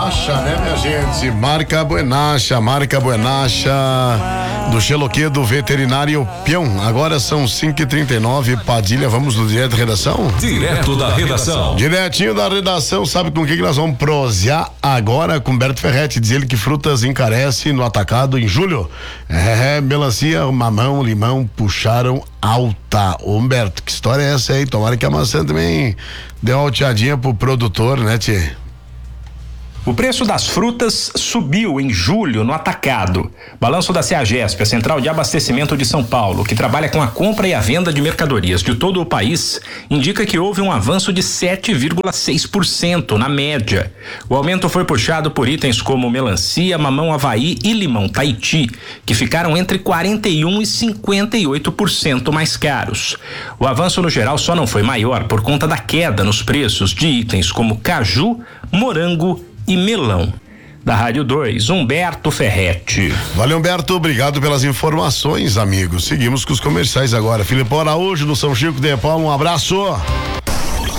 Buenacha, né, minha gente? Marca Buenacha, do Xeloquê do Veterinário Peão. Agora são 5h39, Padilha, vamos no direto da redação? Direto da redação. Diretinho da redação, sabe com o que nós vamos prosear agora? Com Humberto Ferretti, diz ele que frutas encarece no atacado em julho. Melancia, mamão, limão puxaram alta. Ô, Humberto, que história é essa aí? Tomara que a maçã também dê uma alteadinha pro produtor, né, tchê? O preço das frutas subiu em julho no atacado. Balanço da CEAGESP, a Central de Abastecimento de São Paulo, que trabalha com a compra e a venda de mercadorias de todo o país, indica que houve um avanço de 7,6% na média. O aumento foi puxado por itens como melancia, mamão Havaí e limão Tahiti, que ficaram entre 41% e 58% mais caros. O avanço no geral só não foi maior por conta da queda nos preços de itens como caju, morango e melão. Da Rádio 2, Humberto Ferretti. Valeu, Humberto, obrigado pelas informações, amigos. Seguimos com os comerciais agora. Filipe Araújo, no São Chico de Paulo, um abraço.